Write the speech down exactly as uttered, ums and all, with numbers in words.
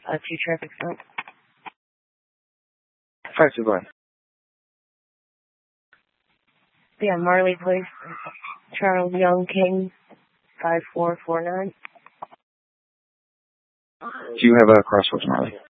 Uh, two traffic stop. five two one. Yeah, Marley Place. Charles Young King, five four four nine. Do you have a crosswalk, Marley?